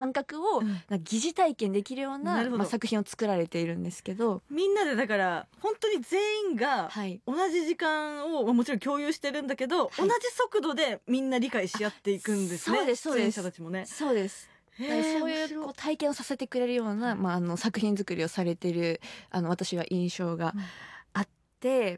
感覚をなんか疑似体験できるような、作品を作られているんですけど、 みんなでだから本当に全員が同じ時間をもちろん共有してるんだけど、同じ速度でみんな理解し合っていくんですね。 そうです、そうです。 出演者たちもね。 そうです。そういうこう体験をさせてくれるような、作品作りをされている、私は印象があって、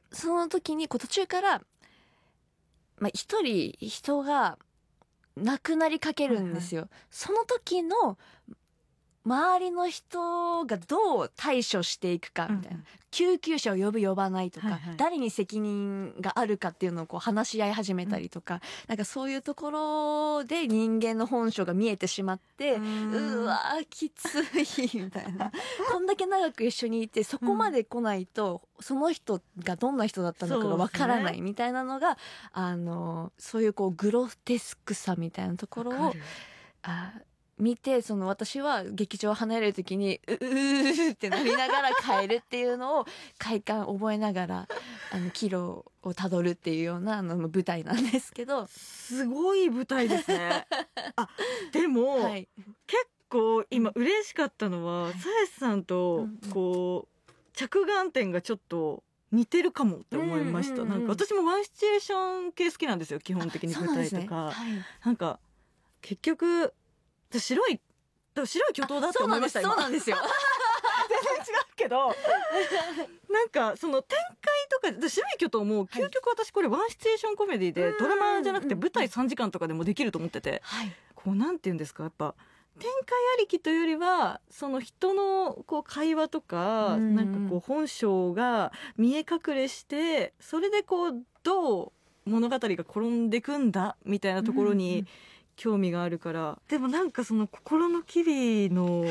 その時に途中から、一人人が亡くなりかけるんですよ。その時の周りの人がどう対処していくかみたいな。救急車を呼ぶ呼ばないとか、誰に責任があるかっていうのを話し合い始めたりとか、なんかそういうところで人間の本性が見えてしまって、うわーきついみたいな。こんだけ長く一緒にいて、そこまで来ないと、その人がどんな人だったのかがわからないみたいなのが、そういうグロテスクさみたいなところを、見て、私は劇場を離れるときに、うーってなりながら帰るっていうのを、快感覚えながら、岐路をたどるっていうような、舞台なんですけど。 すごい舞台ですね。でも、結構今嬉しかったのは、さやしさんと、着眼点がちょっと、似てるかもって思いました。なんか私もワンシチュエーション系好きなんですよ、基本的に舞台とか。なんか、結局、白い巨頭だって思いました。 そうなんですよ。 全然違うけど、なんかその展開とか、白い巨頭も究極私これワンシチュエーションコメディでドラマじゃなくて舞台3時間とかでもできると思ってて、なんて言うんですか、やっぱ展開ありきというよりは、その人の会話とか、なんか本性が見え隠れして、それでどう物語が転んでくんだみたいなところに、興味があるから。でもなんかその心の機微の、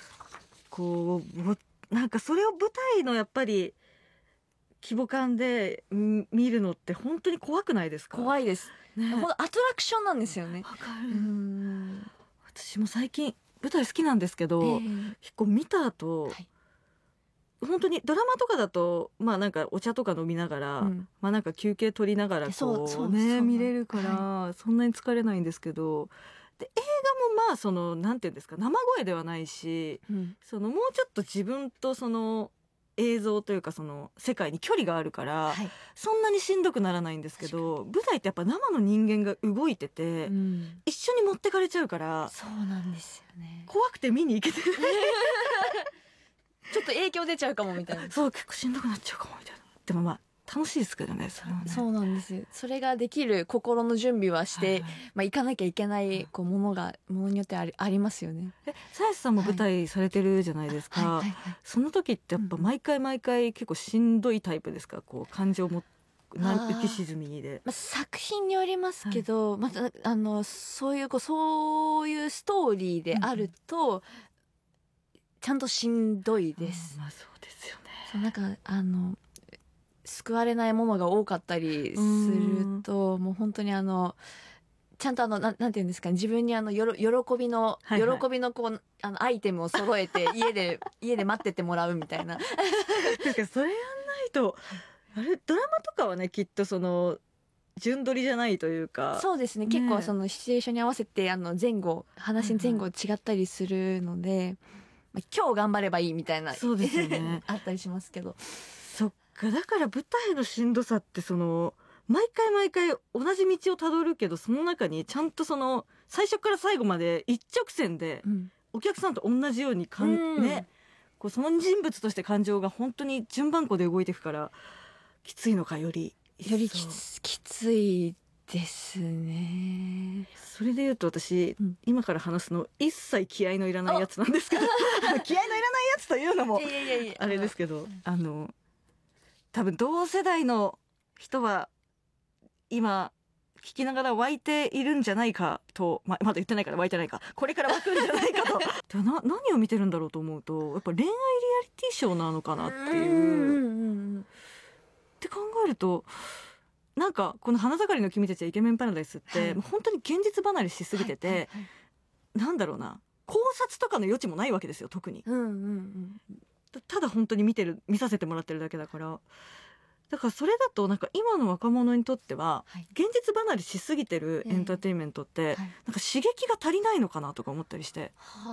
なんかそれを舞台のやっぱり規模感で見るのって本当に怖くないですか？ 怖いです。アトラクションなんですよね。 わかる。私も最近舞台好きなんですけど、結構見た後、本当にドラマとかだと、なんかお茶とか飲みながら、なんか休憩取りながら見れるから、そんなに疲れないんですけど、で、映画もなんていうんですか、生声ではないし、もうちょっと自分と映像というか世界に距離があるから、そんなにしんどくならないんですけど、舞台ってやっぱ生の人間が動いてて、一緒に持ってかれちゃうから、 そうなんですよね。 怖くて見に行けてない。 ちょっと影響出ちゃうかもみたいな。 そう、結構しんどくなっちゃうかもみたいな。でも楽しいですけどね、それはね。 そうなんですよ。それができる心の準備はして、行かなきゃいけないものによってありますよね。 さやしさんも舞台されてるじゃないですか。その時ってやっぱ毎回結構しんどいタイプですか？感情も浮き沈みで。 作品によりますけど、そういうストーリーであると、ちゃんとしんどいです。 そうですよね。 なんか、救われないものが多かったりすると、もう本当にちゃんとなんて言うんですかね、自分に喜びのアイテムを揃えて、家で待っててもらうみたいな。 なんかそれやんないと、ドラマとかはね、きっと順取りじゃないというか。 そうですね。結構シチュエーションに合わせて、話前後違ったりするので、今日頑張ればいいみたいな。 そうですよね。 あったりしますけど。 そっか。だから舞台のしんどさって毎回同じ道をたどるけど、その中にちゃんと最初から最後まで一直線で、お客さんと同じようにね、その人物として感情が本当に順番こで動いていくから、きついのかよりきついですね。 それで言うと私、今から話すの一切気合のいらないやつなんですけど、気合のいらないやつというのも、あれですけど、多分同世代の人は、今、聞きながら湧いているんじゃないかと、まだ言ってないから湧いてないか、これから湧くんじゃないかと。何を見てるんだろうと思うと、やっぱ恋愛リアリティショーなのかなっていう。って考えると、なんか、この花盛りの君たちはイケメンパラダイスって、もう本当に現実離れしすぎてて、なんだろうな、考察とかの余地もないわけですよ、特に。ただ本当に見させてもらってるだけだから。だからそれだとなんか今の若者にとっては、現実離れしすぎてるエンターテインメントって、なんか刺激が足りないのかなとか思ったりして。